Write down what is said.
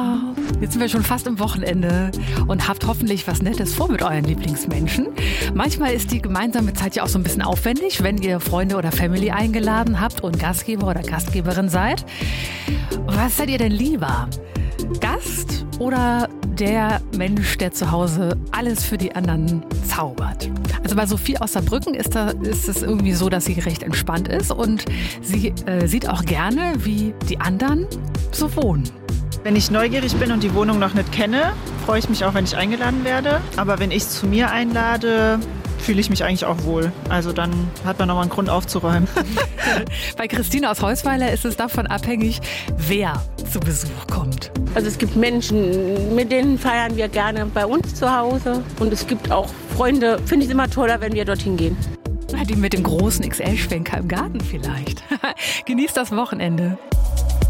Ja, jetzt sind wir schon fast im Wochenende und habt hoffentlich was Nettes vor mit euren Lieblingsmenschen. Manchmal ist die gemeinsame Zeit ja auch so ein bisschen aufwendig, wenn ihr Freunde oder Family eingeladen habt und Gastgeber oder Gastgeberin seid. Was seid ihr denn lieber? Gast oder der Mensch, der zu Hause alles für die anderen zaubert? Also bei Sophie aus Saarbrücken ist es irgendwie so, dass sie recht entspannt ist und sie sieht auch gerne, wie die anderen so wohnen. Wenn ich neugierig bin und die Wohnung noch nicht kenne, freue ich mich auch, wenn ich eingeladen werde. Aber wenn ich es zu mir einlade, fühle ich mich eigentlich auch wohl. Also dann hat man nochmal einen Grund aufzuräumen. Bei Christine aus Heusweiler ist es davon abhängig, wer zu Besuch kommt. Also es gibt Menschen, mit denen feiern wir gerne bei uns zu Hause. Und es gibt auch Freunde, finde ich es immer toller, wenn wir dorthin gehen. Die mit dem großen XL-Schwenker im Garten vielleicht. Genießt das Wochenende.